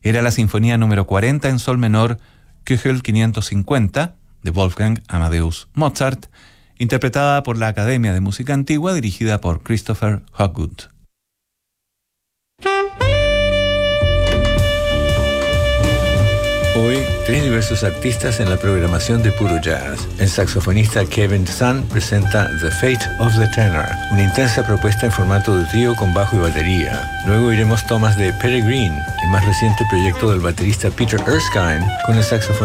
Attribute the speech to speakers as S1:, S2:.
S1: Era la sinfonía número 40 en sol menor, Köchel 550, de Wolfgang Amadeus Mozart, interpretada por la Academia de Música Antigua, dirigida por Christopher Hogwood.
S2: Hoy, 3 diversos artistas en la programación de Puro Jazz. El saxofonista Kevin Sun presenta The Fate of the Tenor, una intensa propuesta en formato de trío con bajo y batería. Luego iremos tomas de Peregrine, el más reciente proyecto del baterista Peter Erskine, con el saxofonista